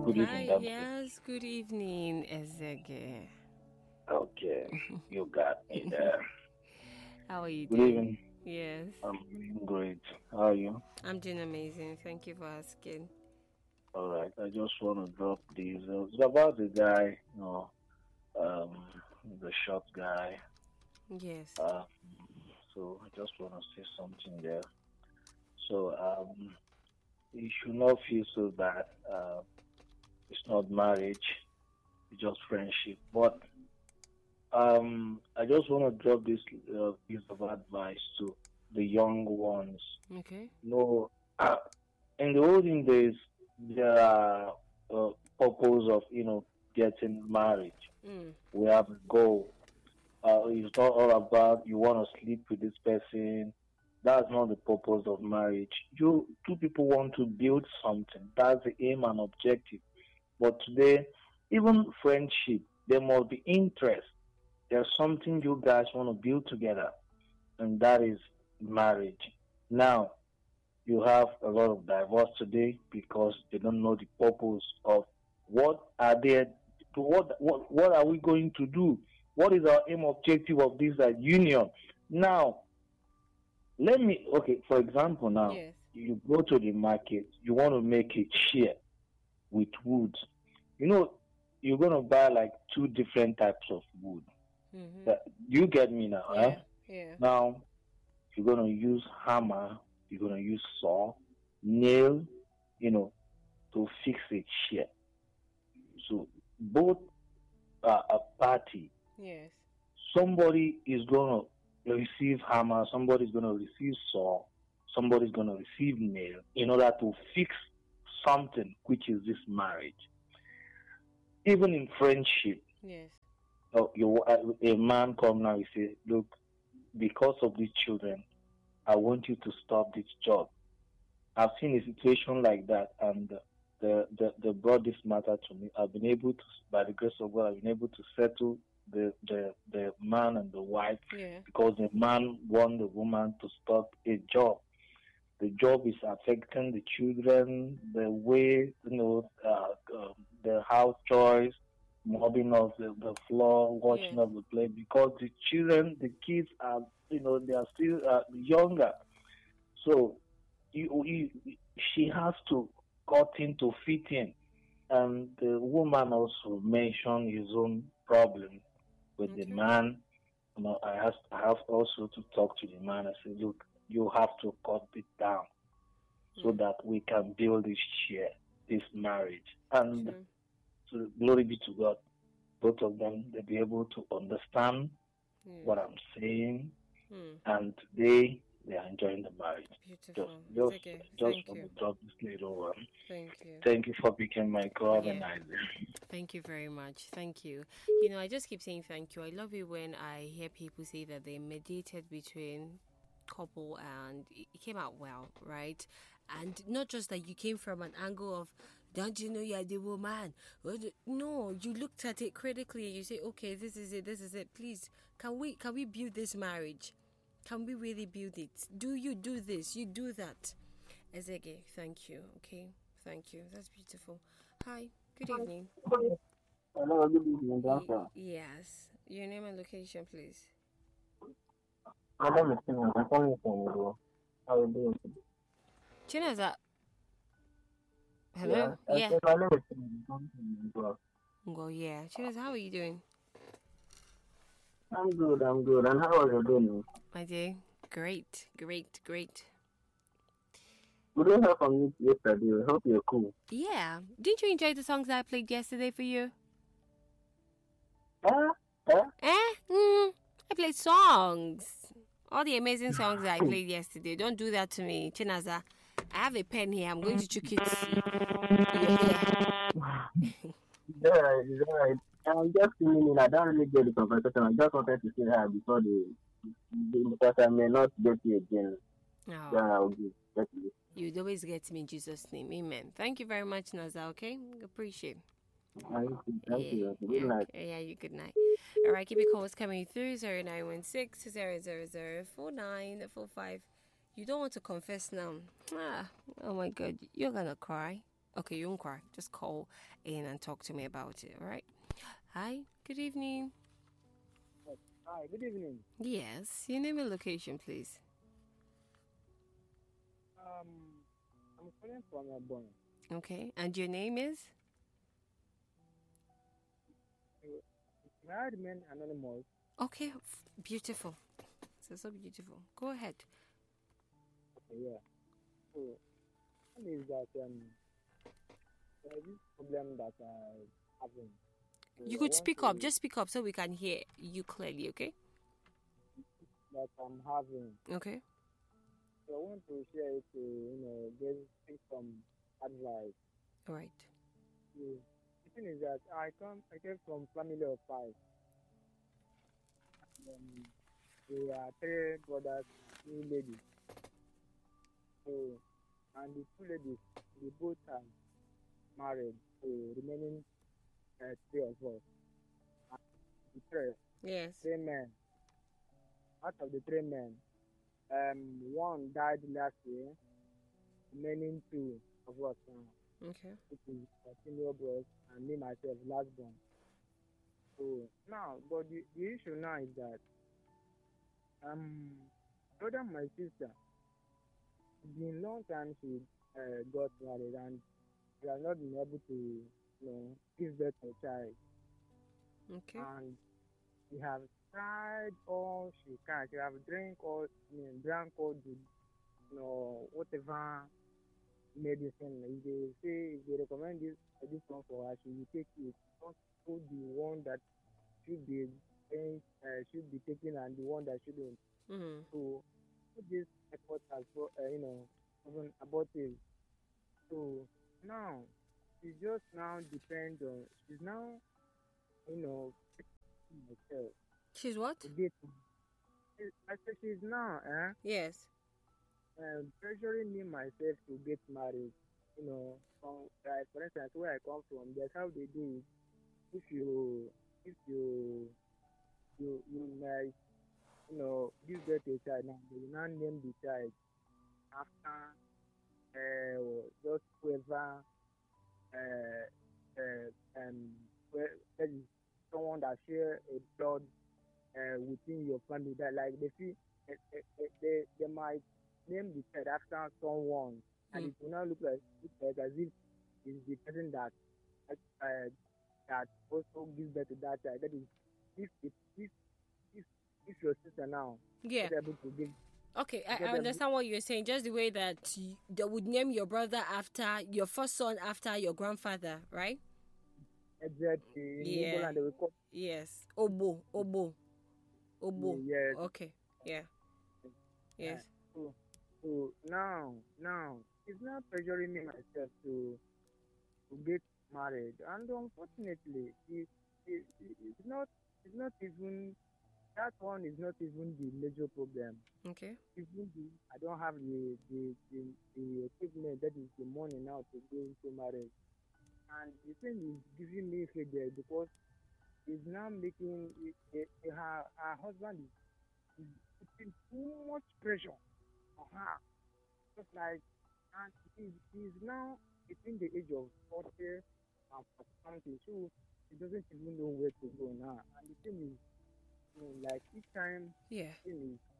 Good Hi, evening, Damsel. yes, good evening, Ezege. Okay, you got me there. How are you Good doing? evening. Yes, I'm doing great. How are you? I'm doing amazing. Thank you for asking. All right. I just want to drop these. It's about the guy, the short guy. Yes, Um, so I just want to say something there. So you should not feel so bad. It's not marriage. It's just friendship. But I just want to drop this piece of advice to the young ones. okay. No, in the olden days, there are purpose of getting married. Mm, We have a goal. It's not all about you want to sleep with this person. That's not the purpose of marriage. You two people want to build something. That's the aim and objective. But today, even friendship, there must be interest. There's something you guys want to build together, and that is marriage. Now, you have a lot of divorce today because they don't know the purpose of what are they what are we going to do? What is our aim objective of this union? Now, let me okay, for example now, yes. you go to the market, you want to make a chair with wood. You know, you're gonna buy like two different types of wood. Mm-hmm. That you get me now, huh? Yeah, yeah. Now you're gonna use hammer, you're gonna use saw, nail, you know, to fix a chair. So both are a party. Yes. Somebody is gonna receive hammer, somebody's gonna receive saw, somebody's gonna receive nail in order to fix something, which is this marriage. Even in friendship, Yes. a man come now and say, look, because of these children, I want you to stop this job. I've seen a situation like that, and they brought this matter to me. I've been able to, by the grace of God, I've been able to settle the man and the wife Yeah. because the man want the woman to stop a job. The job is affecting the children, the way, the house chores, mopping of the floor, Yeah. washing of the plate, because the children, the kids are, they are still younger. So she has to cut in to fit in. And the woman also mentioned his own problem with the Okay. man. I have also to talk to the man. I said, look, you have to cut it down so Mm. that we can build this share, this marriage. And Sure. so glory be to God. Both of them, they'll be able to understand Yeah. what I'm saying, Mm. and today they are enjoying the marriage. Just, Beautiful. It's just, okay. just Thank want you. to drop this little one. Thank you. Thank you for picking my call. Have a Yeah. nice day. Thank you very much. Thank you. You know, I just keep saying thank you. I love it when I hear people say that they mediated between couple and it came out well, right? And not just that you came from an angle of, don't you know you're the woman? No, you looked at it critically. You say, okay, this is it. This is it. Please, can we build this marriage? Can we really build it? Do you do this? You do that. Ezege, thank you. Okay, thank you. That's beautiful. Hi, good evening. Hello, good evening, doctor. Yes. Your name and location, please. My name is Simon. I'm calling from Udo. How are you doing? Chinaza. Hello? Yeah, I Yeah. said my name is Simon. I'm calling from Udo. Well, yeah. Chinaza, how are you doing? I'm good, I'm good. And how are you doing? My day. Great. Great. Great. We didn't hear from you yesterday. I hope you're cool. Yeah. Didn't you enjoy the songs that I played yesterday for you? Huh? Huh? I played songs. All the amazing songs that I played yesterday. Don't do that to me, Chinaza. I have a pen here. I'm going to chuck it in your ear. It's alright. I'm just feeling in. I don't really get the conversation. I just wanted to say hi before because I may not get you again. Then Oh, I'll get you. you'd always get me in Jesus' name. Amen. Thank you very much, Naza. Okay? Appreciate it. Thank Yeah, you. Good yeah, night. okay. Yeah, you good night. All right, keep your calls coming through 0916 000 4945. You don't want to confess now. Ah, oh my god, you're gonna cry. Okay, you won't cry. Just call in and talk to me about it, all right? Hi, good evening. Hi, good evening. Yes, your name and location, please. I'm calling from Melbourne. Okay, and your name is? May I remain anonymous? Okay, beautiful. So beautiful. Go ahead. Okay, yeah. So, one is that there is this problem that I'm having. So You I could want speak to, up. Just speak up so we can hear you clearly, okay? that I'm having. Okay. So I want to share it to, get some advice. All right. So, the thing is that I came from family of five. We are three brothers, two ladies. So, and the two ladies, they both are married. So, remaining three of us. And the Yes. three men. Out of the three men, one died last year, remaining two of us now, Okay. which is senior bros and me myself, last born. So now, but the issue now is that brother my sister, it's been long time she got married and she has not been able to, give birth to a child. Okay. And we have tried all she can. She have drank all the, whatever medicine. If they recommend this one for her, she will take it. Not to the one that should be should be taken and the one that shouldn't. Mm-hmm. So this effort has even abortive. So now she just now depend on she's now myself. She's what? I said she's now Yes. pressuring me myself to get married. From like for instance where I come from, that's how they do it. If you like give birth to a child now, they will now name the child after just whoever that is someone that share a blood within your family, that like they feel they might name the child after someone, and it will not look like as if it's the person that that also gives birth to that child. That is if your sister now is able to give. Okay, I understand what you're saying. Just the way that they would name your brother after your first son after your grandfather, right? Exactly. In Igbo land, they will call. Yes. Obo. Yes. Okay. Yeah. Yes. So now it's not pressuring me myself to get married, and unfortunately, it's not even that one is not even the major problem. Okay. Even I don't have the equipment, that is the money now to go into marriage, and the thing is giving me headache because it's now making her husband is putting too much pressure on her. Just like, and he's now between the age of 40 and 40 something, so he doesn't even know where to go now. And the thing is, like each time, thing is,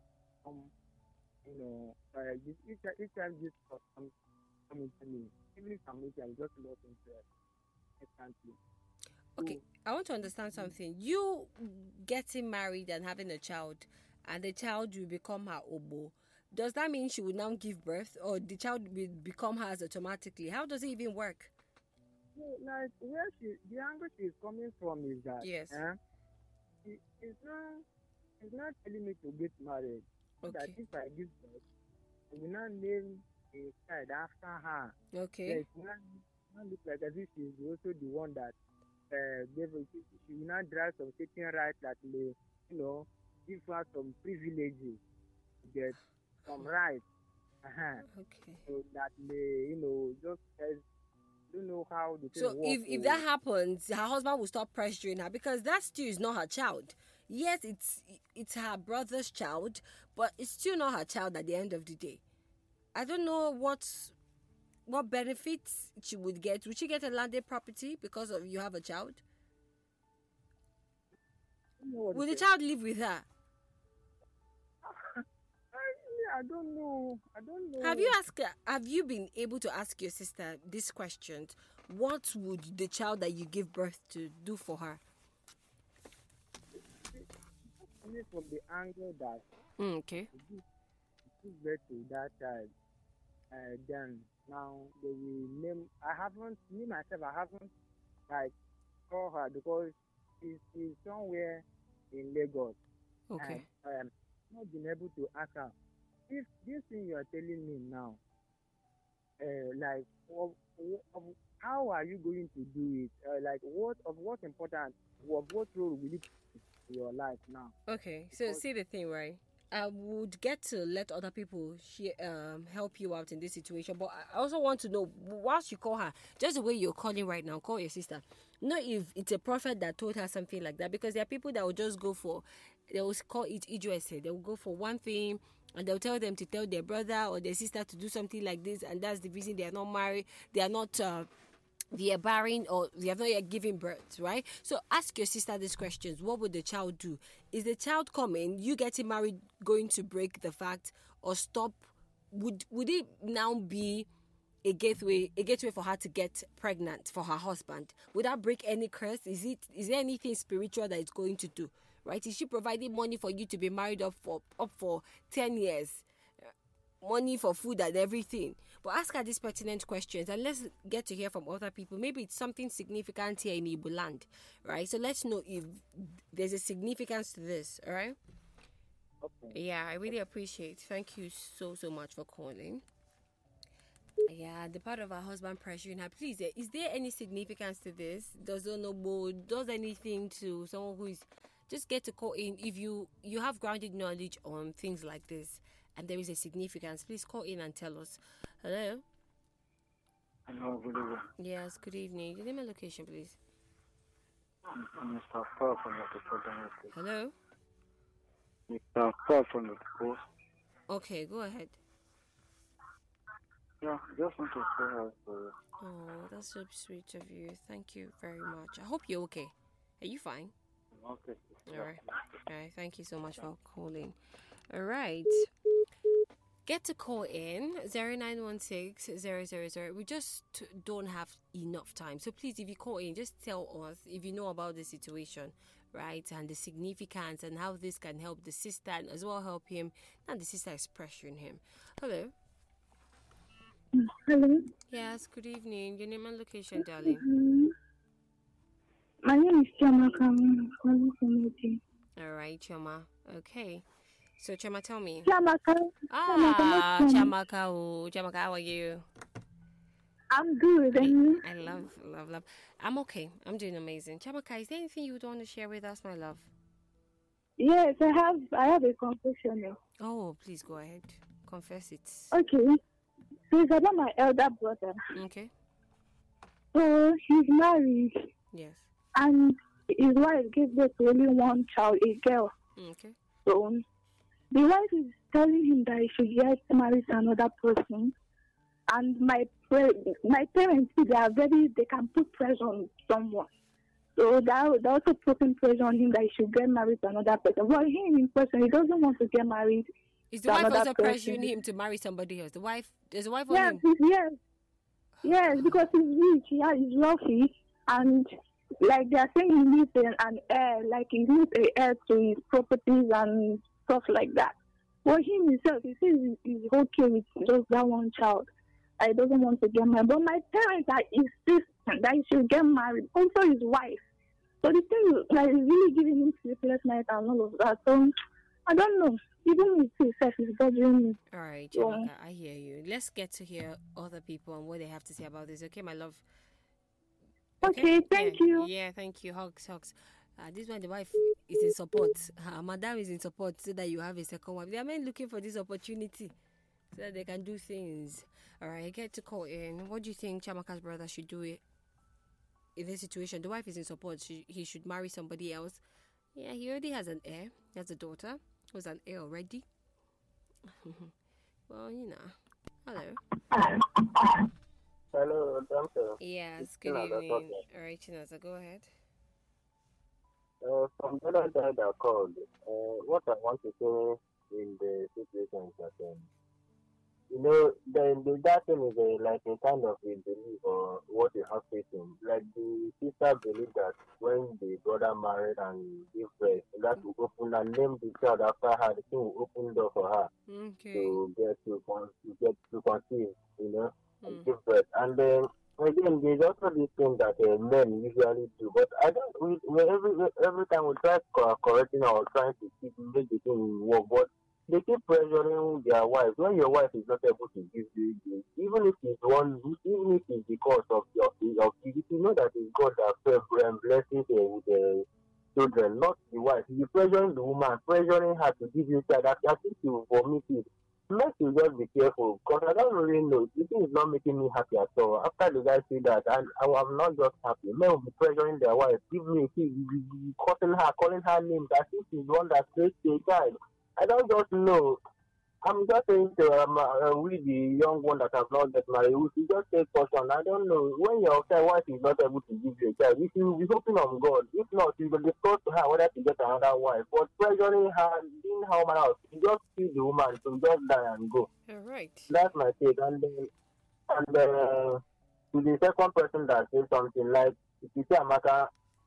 each time this comes coming to me, even if I'm making, I'm just lost interest instantly. Okay, I want to understand something. You getting married and having a child, and the child will become her obo. Does that mean she would now give birth, or the child will become hers automatically? How does it even work? Like where the angle she's coming from is that it's not telling me to get married. Okay. That if I give birth, I will not name a child after her. Okay. It will not look like as if she's also the one that gave it. She will not drive some certain rights that may, give her some privileges to get some rights. Okay. So that may, just don't know how the thing works. So if that happens, her husband will stop pressuring her because that still is not her child. Yes, it's her brother's child, but it's still not her child at the end of the day. I don't know what benefits she would get? Would she get a landed property because of you have a child? Will the child live with her? I don't know. Have you been able to ask your sister these questions? What would the child that you give birth to do for her? Only from the angle that Okay. give birth to that child, then now they will name. I haven't like call her because she's somewhere in Lagos. Okay. And not been able to ask her if this thing you are telling me now, like how are you going to do it? Like what important, what role will it play in your life now? Okay, so see the thing, right? I would get to let other people help you out in this situation, but I also want to know, whilst you call her, just the way you're calling right now, call your sister. Not if it's a prophet that told her something like that, because there are people that will just go for, they will call it EJSA, they will go for one thing, and they'll tell them to tell their brother or their sister to do something like this, and that's the reason they are not married, they are not... they are barren or they have not yet given birth, right? So ask your sister these questions. What would the child do? Is the child coming, you getting married, going to break the fact or stop? Would it now be a gateway for her to get pregnant for her husband? Would that break any curse? Is there anything spiritual that it's going to do? Right? Is she providing money for you to be married up for 10 years? Money for food and everything. But ask her these pertinent questions and let's get to hear from other people. Maybe it's something significant here in Igbo land, right? So let's know if there's a significance to this, all right? Okay. Yeah, I really appreciate. Thank you so much for calling. Yeah, the part of her husband pressuring her. Please, is there any significance to this? Does anything to someone who is... Just get to call in if you have grounded knowledge on things like this and there is a significance. Please call in and tell us. Hello? Hello, good evening. Yes, good evening. Your name and location, please. I'm Mr. Paul from the program. Hello? Mr. Paul from the post. Okay, go ahead. Yeah, just want to say hi for you. Oh, that's so sweet of you. Thank you very much. I hope you're okay. Are you fine? Okay. All right. Thank you so much for calling. All right. Get to call in 0916-000. We just don't have enough time. So please, if you call in, just tell us if you know about the situation, right? And the significance and how this can help the sister and as well help him. And the sister is pressuring him. Hello. Hello. Yes, good evening. Your name and location, darling. My name is Chiamaka. I'm calling from Oti. All right, Chama. Okay. So, Chama, tell me. Chiamaka. Chiamaka. Oh, Chiamaka, how are you? I'm good. And you? I love. I'm okay. I'm doing amazing. Chiamaka, is there anything you would want to share with us, my love? Yes, I have a confession. Oh, please go ahead. Confess it. Okay. So it's about my elder brother. Okay. So he's married. Yes. And his wife gave birth to only one child, a girl. Okay. So the wife is telling him that he should get married to another person. And my parents, they can put pressure on someone. So they're also putting pressure on him that he should get married to another person. Well, him in person, he doesn't want to get married. Is the wife also pressuring him to marry somebody else? There's a wife on him? Yes, because he's rich, he's wealthy, and like they are saying he needs an heir, like he needs an heir to his properties and stuff like that. For him himself, he says he's okay with just that one child. He doesn't want to get married. But my parents are insistent that he should get married. Also his wife. So the thing is, like, really giving him sleepless night and all of that. So I don't know. Even with himself, is bothering me. All right, Chiamaka, I hear you. Let's get to hear other people and what they have to say about this. Okay, my love? Okay, thank you. Yeah, thank you. Hugs. This one, the wife is in support. Madam is in support so that you have a second wife. They are men looking for this opportunity so that they can do things. All right, get to call in. What do you think Chiamaka's brother should do in this situation? The wife is in support. He should marry somebody else. Yeah, he already has an heir. He has a daughter who's an heir already. Well, you know. Hello. Hello, doctor. It's Yes, good Chinaza evening. talking. All right, Chinaza, go ahead. From the other side I called, what I want to say in the situation is that, that thing is like a kind of a belief or what you have faith in. Like the sister believed that when the brother married and give birth, that will open and name the child after her, the thing will open door for her Okay. to get to conceive, and Mm. give birth. And then again, there's also this thing that men usually do. But I don't. Every time we try correcting or trying to keep make the thing work, but they keep pressuring their wives. When your wife is not able to give you this, even if it's because of if you know that it's God that blesses with the children, not the wife. You pressuring the woman, pressuring her to give you child. I think you vomit it. Make you just be careful because I don't really know. The thing is not making me happy at all. After the guy say that, I'm not just happy. Men will be pressuring their wife, give me a kid, calling her names as if she's the one that creates the child. I don't just know. I'm just saying to we the young one that have not get married, we should just take caution. I don't know when your wife is not able to give you a child, we should be hoping on God. If not, you will discuss to her whether to get another wife. But pressuring her, being how man out, you just see the woman to just die and go. All right. That's my take. And to the second person that said something like, if you say Amaka,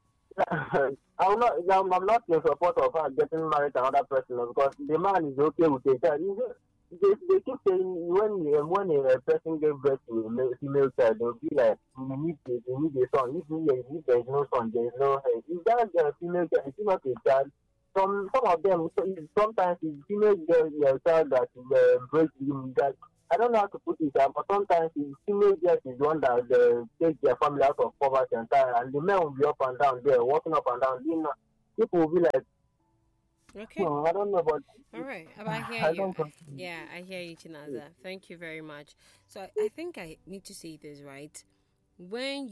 I'm not in support of her getting married to another person because the man is okay with a child. They keep saying when a person gives birth to a female child, they'll be like, we need a son. If there is no son, there is no head. If that a female child, it's not a child. Some of them, sometimes it's female child that breaks that I don't know how to put it, but sometimes the female jet is the one that takes their family out of poverty entirely, and the men will be up and down there, walking up and down. People will be like, Okay. I don't know, but All right. I hear I you. don't. Yeah, I hear you, Chinaza. Thank you very much. So I think I need to say this right. When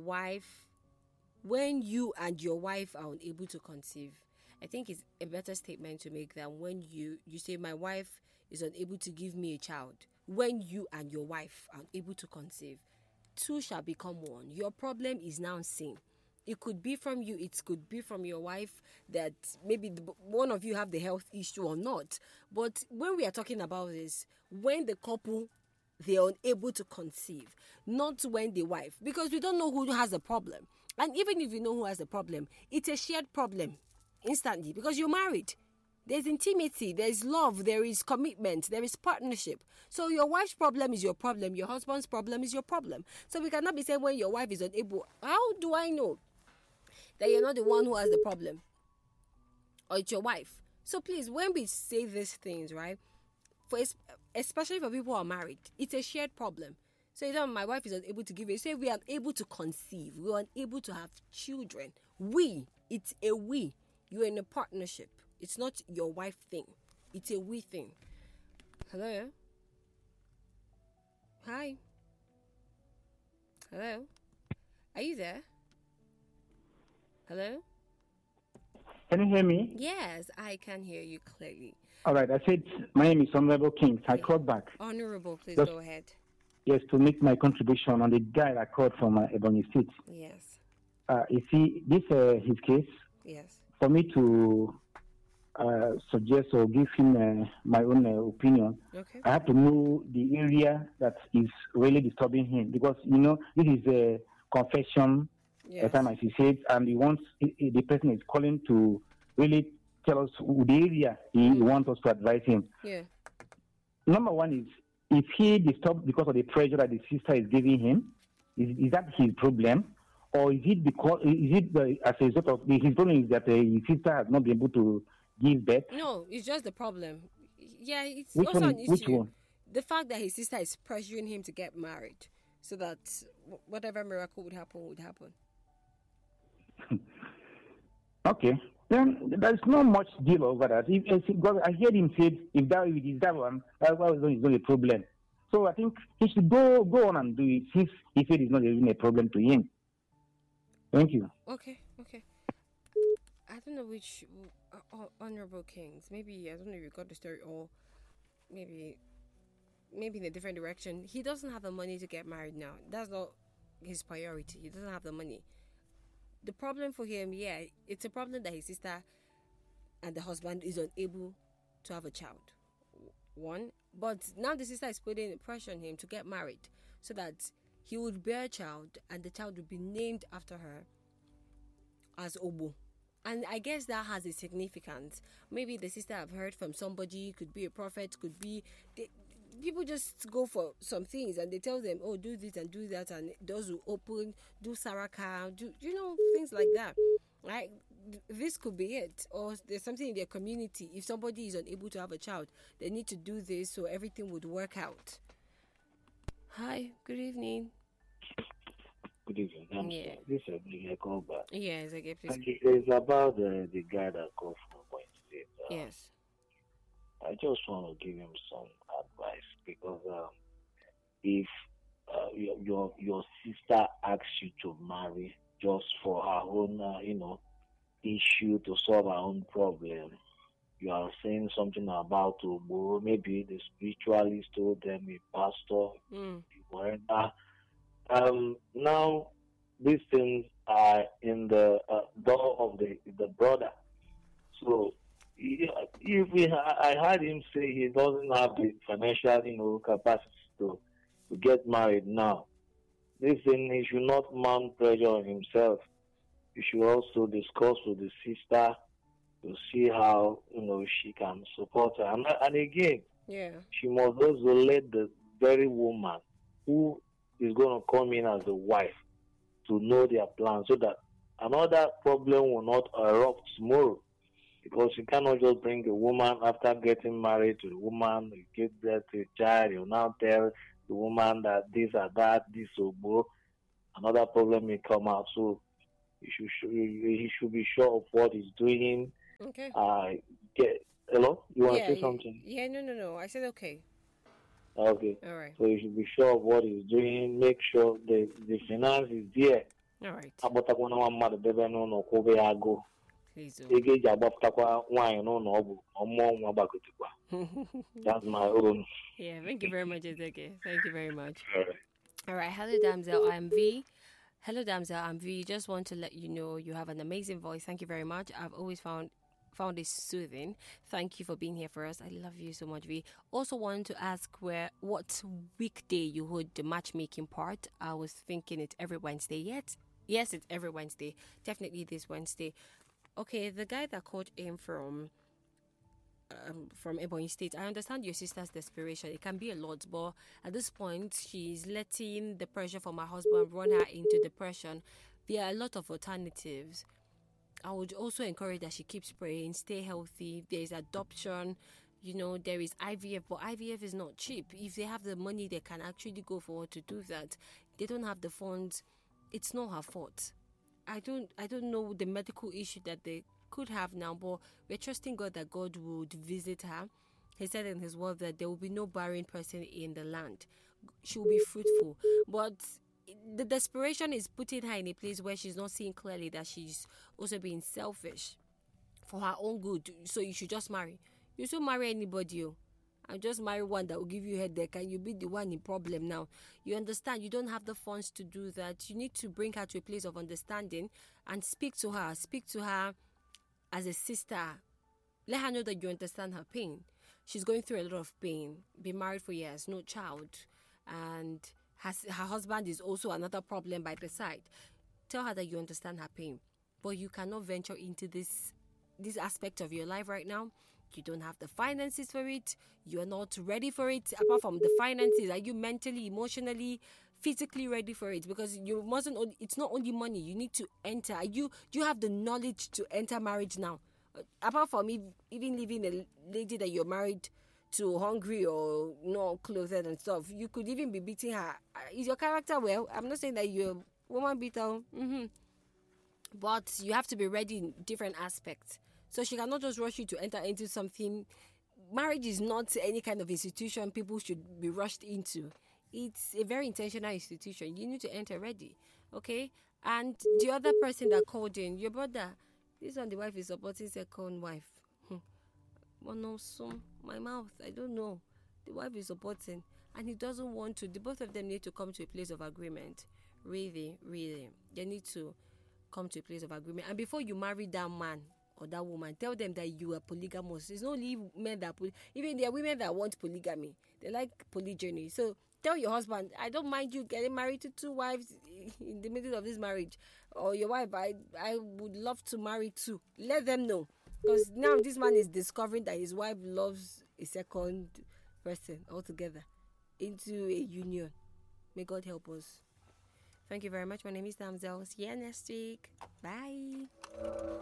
when you and your wife are unable to conceive, I think it's a better statement to make than when you say my wife is unable to give me a child. When you and your wife are unable to conceive, two shall become one. Your problem is now seen. It could be from you, it could be from your wife, that maybe one of you have the health issue or not. But when we are talking about this, when the couple, they are unable to conceive, not when the wife, because we don't know who has the problem. And even if you know who has the problem, it's a shared problem instantly because you're married. There's intimacy, there's love, there is commitment, there is partnership. So your wife's problem is your problem, your husband's problem is your problem. So we cannot be saying when your wife is unable. How do I know that you're not the one who has the problem? Or it's your wife. So please, when we say these things, right, especially for people who are married, it's a shared problem. So you know, my wife is unable to give it. Say we are unable to conceive, we are unable to have children. It's a we. You're in a partnership. It's not your wife thing. It's a we thing. Hello? Hi? Hello? Are you there? Hello? Can you hear me? Yes, I can hear you clearly. All right. I said my name is Honorable King. I called back. Honorable, please Just, go ahead. Yes, to make my contribution on the guy that called from Ebony State. Yes. You see, this his case. Yes. For me to suggest or give him my own opinion, okay. I have to know the area that is really disturbing him because this is a confession. Yes. As he said, and the person is calling to really tell us the area he wants us to advise him. Yeah. Number one is, if he disturbed because of the pressure that the sister is giving him, is that his problem? Or is it as a result of his problem is that his sister has not been able to give birth? No, it's just the problem. Yeah, it's which also one, an issue. Which one? The fact that his sister is pressuring him to get married so that whatever miracle would happen would happen. Okay. Then there's not much deal over that. Because I heard him say, if that is that one, that is not a problem. So I think he should go on and do it since if it is not even a problem to him. Thank you. Okay. I don't know which Honorable Kings. Maybe, I don't know if you got the story or maybe maybe in a different direction. He doesn't have the money to get married now. That's not his priority. He doesn't have the money. The problem for him, yeah, it's a problem that his sister and the husband is unable to have a child. One, but now the sister is putting pressure on him to get married so that he would bear a child and the child would be named after her as Obo. And I guess that has a significance. Maybe the sister have heard from somebody, could be a prophet, could be... people just go for some things and they tell them, oh, do this and do that, and those will open, do saraka, do, things like that. Right? This could be it. Or there's something in their community. If somebody is unable to have a child, they need to do this so everything would work out. Hi, good evening. Good evening. Yeah. This is a call back. Yes, I get please. It's about the guy that called from Point State. Yes. I just want to give him some advice because if your sister asks you to marry just for her own, issue to solve her own problem, you are saying something about Obo. Maybe the spiritualist told them, a pastor, whatever. Now these things are in the door of the brother. So I heard him say he doesn't have the financial, capacity to get married now. This thing, he should not mount pressure on himself. He should also discuss with the sister to see how, she can support her. And again, she must also let the very woman who is going to come in as a wife to know their plan so that another problem will not erupt tomorrow. Because you cannot just bring a woman after getting married to the woman, you give birth to a child, you now tell the woman that this or that, this or both, another problem may come out. So he should be sure of what he's doing. Okay. Hello? You want to say something? Yeah, no. I said okay. Okay. All right. So you should be sure of what he's doing. Make sure the finance is there. All right. Please do. That's my own. Yeah, thank you very much, Ezeke. Thank you very much. All right. Hello, Damsel. I'm V. Hello, Damsel. I'm V. Just want to let you know you have an amazing voice. Thank you very much. I've always found it soothing. Thank you for being here for us. I love you so much, V. Also want to ask what weekday you hold the matchmaking part. I was thinking it's every Wednesday yet. Yes, it's every Wednesday. Definitely this Wednesday. Okay, the guy that called in from Ebonyi State, I understand your sister's desperation. It can be a lot, but at this point, she's letting the pressure from her husband run her into depression. There are a lot of alternatives. I would also encourage that she keeps praying, stay healthy. There is adoption, there is IVF, but IVF is not cheap. If they have the money, they can actually go forward to do that. They don't have the funds. It's not her fault. I don't know the medical issue that they could have now, but we're trusting God that God would visit her. He said in his word that there will be no barren person in the land. She will be fruitful. But the desperation is putting her in a place where she's not seeing clearly that she's also being selfish for her own good. So you should just marry. You should marry anybody. And just marry one that will give you a headache and you'll be the one in problem now. You understand? You don't have the funds to do that. You need to bring her to a place of understanding and speak to her. Speak to her as a sister. Let her know that you understand her pain. She's going through a lot of pain. Been married for years, no child. And her husband is also another problem by the side. Tell her that you understand her pain. But you cannot venture into this aspect of your life right now. You don't have the finances for it. You're not ready for it. Apart from the finances, are you mentally, emotionally, physically ready for it? Because you mustn't. It's not only money. You need to enter. Do you have the knowledge to enter marriage now? Apart from even leaving a lady that you're married to hungry or not clothed and stuff, you could even be beating her. Is your character well? I'm not saying that you're a woman beater. But you have to be ready in different aspects. So she cannot just rush you to enter into something. Marriage is not any kind of institution people should be rushed into. It's a very intentional institution. You need to enter ready, okay? And the other person that called in, your brother, this one, the wife is supporting second wife. Well, no, so my mouth, I don't know. The wife is supporting. and he doesn't want to, the both of them need to come to a place of agreement. Really, really. They need to come to a place of agreement. And before you marry that man or that woman, tell them that you are polygamous. It's not only men that even there are women that want polygamy. They like polygyny. So tell your husband, I don't mind you getting married to 2 wives in the middle of this marriage. Or your wife, I would love to marry 2. Let them know. Because now this man is discovering that his wife loves a second person altogether into a union. May God help us. Thank you very much. My name is Damsel. See you next week. Bye.